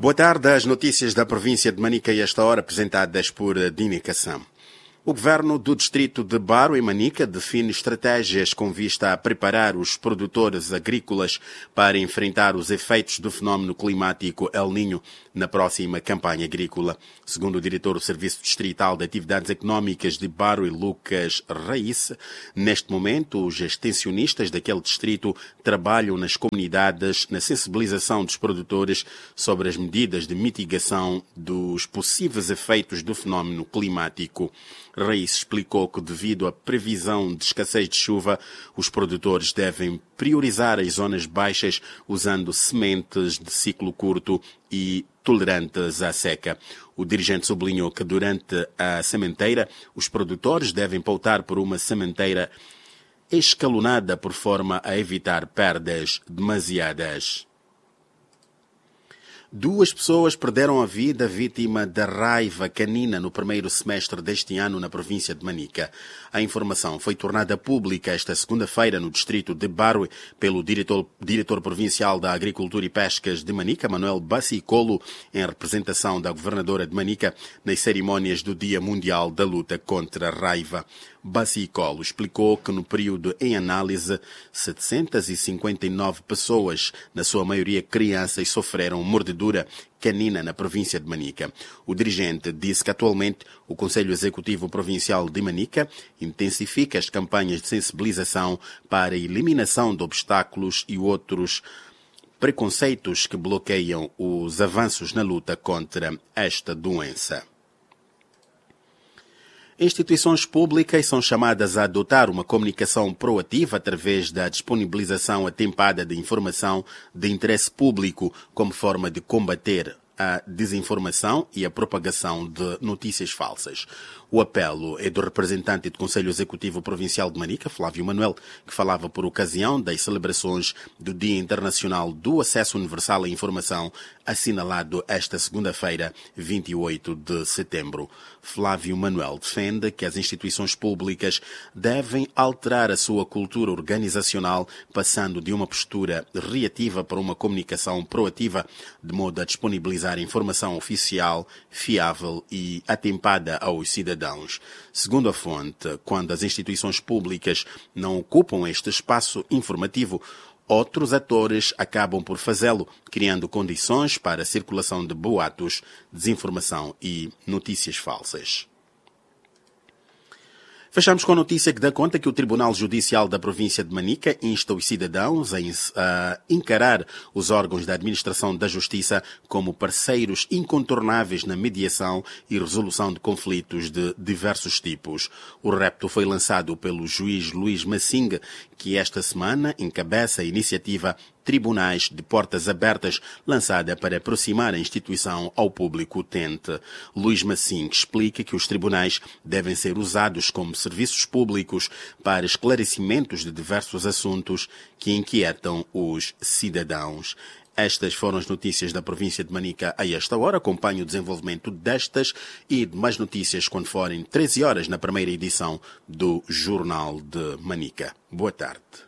Boa tarde, as notícias da província de Manica e esta hora apresentadas por Dini Kassam. O governo do distrito de Baro, em Manica, define estratégias com vista a preparar os produtores agrícolas para enfrentar os efeitos do fenómeno climático El Niño na próxima campanha agrícola. Segundo o diretor do Serviço Distrital de Atividades Económicas de Baro, Lucas Reis, neste momento os extensionistas daquele distrito trabalham nas comunidades na sensibilização dos produtores sobre as medidas de mitigação dos possíveis efeitos do fenómeno climático. Reis explicou que, devido à previsão de escassez de chuva, os produtores devem priorizar as zonas baixas usando sementes de ciclo curto e tolerantes à seca. O dirigente sublinhou que, durante a sementeira, os produtores devem pautar por uma sementeira escalonada por forma a evitar perdas demasiadas. 2 pessoas perderam a vida vítima da raiva canina no primeiro semestre deste ano na província de Manica. A informação foi tornada pública esta segunda-feira no distrito de Barue pelo diretor provincial da Agricultura e Pescas de Manica, Manuel Bassicolo, em representação da governadora de Manica nas cerimónias do Dia Mundial da Luta contra a Raiva. Bassicolo explicou que no período em análise, 759 pessoas, na sua maioria crianças, sofreram mordedura canina na província de Manica. O dirigente disse que atualmente o Conselho Executivo Provincial de Manica intensifica as campanhas de sensibilização para a eliminação de obstáculos e outros preconceitos que bloqueiam os avanços na luta contra esta doença. Instituições públicas são chamadas a adotar uma comunicação proativa através da disponibilização atempada de informação de interesse público como forma de combater a desinformação e a propagação de notícias falsas. O apelo é do representante do Conselho Executivo Provincial de Manica, Flávio Manuel, que falava por ocasião das celebrações do Dia Internacional do Acesso Universal à Informação, assinalado esta segunda-feira, 28 de setembro. Flávio Manuel defende que as instituições públicas devem alterar a sua cultura organizacional, passando de uma postura reativa para uma comunicação proativa, de modo a disponibilizar informação oficial, fiável e atempada aos cidadãos. Segundo a fonte, quando as instituições públicas não ocupam este espaço informativo, outros atores acabam por fazê-lo, criando condições para a circulação de boatos, desinformação e notícias falsas. Fechamos com a notícia que dá conta que o Tribunal Judicial da província de Manica insta os cidadãos a encarar os órgãos da administração da justiça como parceiros incontornáveis na mediação e resolução de conflitos de diversos tipos. O repto foi lançado pelo juiz Luís Massing, que esta semana encabeça a iniciativa Tribunais de Portas Abertas, lançada para aproximar a instituição ao público utente. Luís Massing explica que os tribunais devem ser usados como serviços públicos para esclarecimentos de diversos assuntos que inquietam os cidadãos. Estas foram as notícias da província de Manica a esta hora. Acompanhe o desenvolvimento destas e de mais notícias quando forem 13 horas na primeira edição do Jornal de Manica. Boa tarde.